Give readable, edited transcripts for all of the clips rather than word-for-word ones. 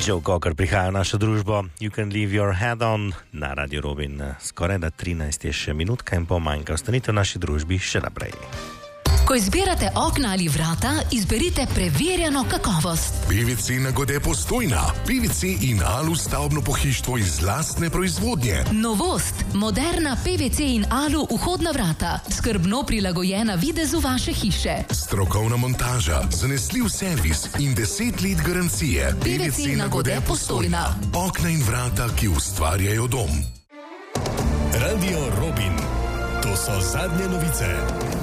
Joe Cocker prihaja v našo družbo. You can leave your head on na Radio Robin. Skoraj da 13 je še minutka in pol manjka. Ostanite v naši družbi še naprej. Ko izbirate okna ali vrata, izberite preverjeno kakovost. PVC Nagode Postojna. PVC in alu stavbno pohištvo iz lastne proizvodnje. Novost. Moderna PVC in alu vhodna vrata. Skrbno prilagojena videzu vaše hiše. Strokovna montaža, zanesljiv servis in 10 let garancije. PVC Nagode Postojna. Okna in vrata, ki ustvarjajo dom. Radio Robin. To so zadnje novice.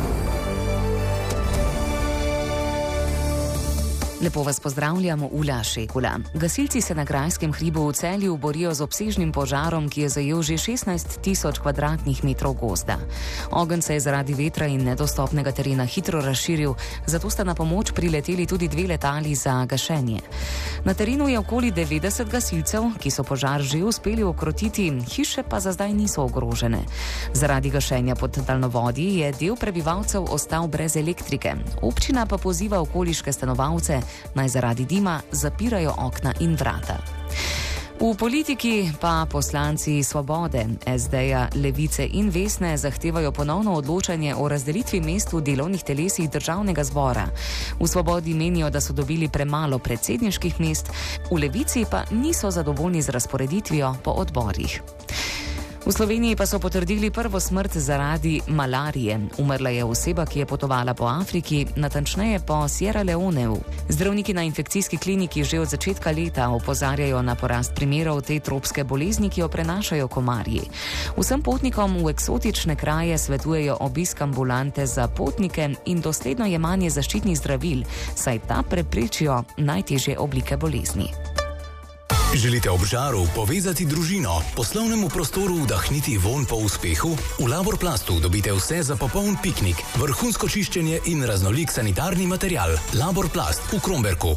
Lepo vas pozdravljamo, Ula Šekula. Gasilci se na Grajskem hribu v Celju borijo z obsežnim požarom, ki je zajel že 16 tisoč kvadratnih metrov gozda. Ogenj se je zaradi vetra in nedostopnega terena hitro razširil, zato sta na pomoč prileteli tudi 2 letali za gašenje. Na terenu je okoli 90 gasilcev, ki so požar že uspeli ukrotiti, hiše pa za zdaj niso ogrožene. Zaradi gašenja pod daljnovodi je del prebivalcev ostal brez elektrike. Občina pa poziva okoliške stanovalce, naj zaradi dima zapirajo okna in vrata. V politiki pa poslanci Svobode, SD-ja, Levice in Vesne zahtevajo ponovno odločanje o razdelitvi mest v delovnih telesih Državnega zbora. V Svobodi menijo, da so dobili premalo predsedniških mest, v Levici pa niso zadovoljni z razporeditvijo po odborih. V Sloveniji pa so potrdili prvo smrt zaradi malarije. Umrla je oseba, ki je potovala po Afriki, natančneje po Sierra Leoneu. Zdravniki na infekcijski kliniki že od začetka leta opozarjajo na porast primerov te tropske bolezni, ki jo prenašajo komarji. Vsem potnikom v eksotične kraje svetujejo obisk ambulante za potnike in dosledno jemanje zaščitnih zdravil, saj ta preprečijo najtežje oblike bolezni. Želite ob žaru povezati družino, poslovnemu prostoru vdahniti vonj po uspehu? V Laborplastu dobite vse za popoln piknik, vrhunsko čiščenje in raznolik sanitarni material. Laborplast v Kromberku.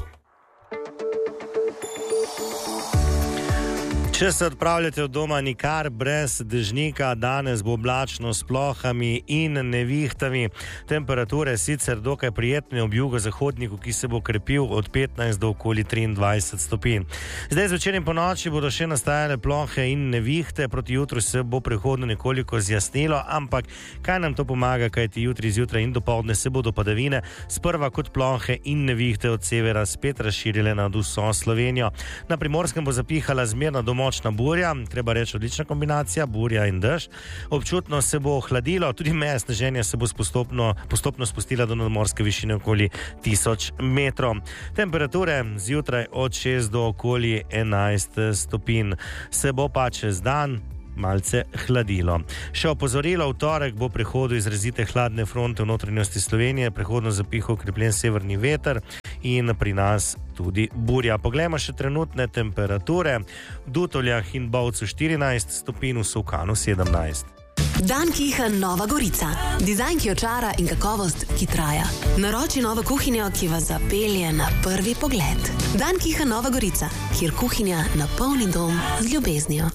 Če se odpravljate od doma nikar brez dežnika, danes bo oblačno s plohami in nevihtami. Temperature sicer dokaj prijetne ob jugozahodniku, ki se bo krepil od 15 do okoli 23 stopinj. Zdaj zvečer in ponoči bodo še nastajale plohe in nevihte, proti jutru se bo prehodno nekoliko zjasnilo, ampak kaj nam to pomaga, kajti jutri zjutraj in dopoldne se bodo padavine sprva kot plohe in nevihte od severa spet razširile nad vso Slovenijo. Na Primorskem bo zapihala zmerna domočna burja, treba reči odlična kombinacija, burja in dež. Občutno se bo ohladilo, tudi meja sneženja se bo postopno spustila do nadmorske višine okoli 1000 metrov. Temperature zjutraj od 6 do okoli 11 stopinj. Se bo pa čez dan malce hladilo. Še opozorilo, v torek bo prehodu izrazite hladne fronte v notranjosti Slovenije, prehodno zapihal okrepljen severni veter in pri nas tudi burja. Poglejmo še trenutne temperature. V Dutovljah in Bovcu 14 stopinj, v Solkanu 17. Dankiha Nova Gorica. Dizajn, ki očara in kakovost, ki traja. Naroči novo kuhinjo, ki vas zapelje na prvi pogled. Dankiha Nova Gorica, kjer kuhinja napolni dom z ljubeznijo.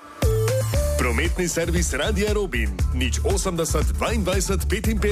Prometni servis Radia Robin. 080 22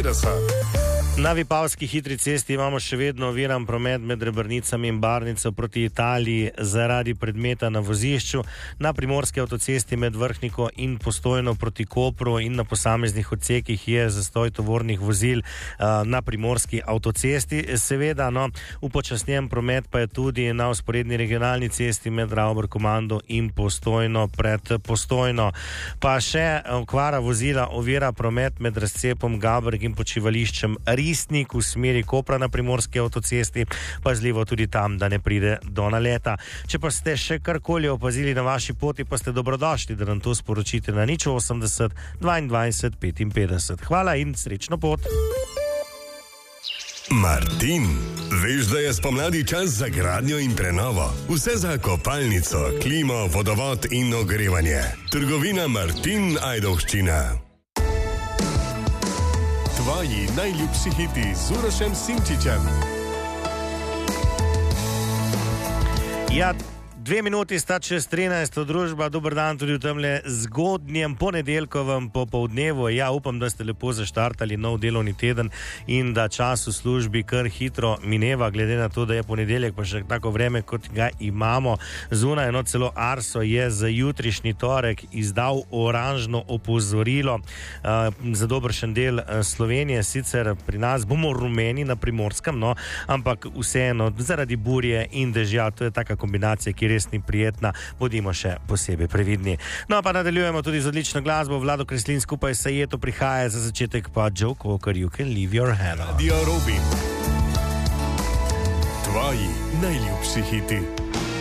55. Na Vipavski hitri cesti imamo še vedno oviran promet med Rebrnicami in Barnico proti Italiji zaradi predmeta na vozišču. Na Primorski avtocesti med Vrhniko in Postojno proti Kopru in na posameznih odsekih je zastoj tovornih vozil na Primorski avtocesti. Seveda, upočasnjen promet pa je tudi na vzporedni regionalni cesti med Ravbor Komando in Postojno pred Postojno. Pa še okvara vozila ovira promet med razcepom Gaberg in počivališčem Ristnik v smeri Kopra na Primorski avtocesti, pazljivo tudi tam, da ne pride do naleta. Če pa ste še karkoli opazili na vaši poti, pa ste dobrodošli, da nam to sporočite na 080 22 55. Hvala in srečno pot. Martin, veš, da je spomladi čas za gradnjo in prenovo. Vse za kopalnico, klimo, vodovod in ogrevanje. Trgovina Martin Ajdovščina. Tvoji najljubši hiti z Urošem Simčičem. Ja, 2 minuti sta čez 13. družba, dober dan tudi v temle zgodnjem ponedeljkovem popoldnevu. Ja, upam, da ste lepo zaštartali nov delovni teden in da čas v službi kar hitro mineva, glede na to, da je ponedeljek pa še tako vreme, kot ga imamo zunaj. No, celo Arso je za jutrišnji torek izdal oranžno opozorilo za dobršen del Slovenije. Sicer pri nas bomo rumeni na Primorskem, no, ampak vseeno zaradi burje in dežja, to je taka kombinacija, ki res ni prijetna, bodimo še posebej previdni. No, pa nadaljujemo tudi z odlično glasbo. Vlado Kreslin skupaj s Sajeto prihaja, za začetek pa Joe Cocker, You Can Leave Your Head On. Radio Robi. Tvoji najljubši hiti.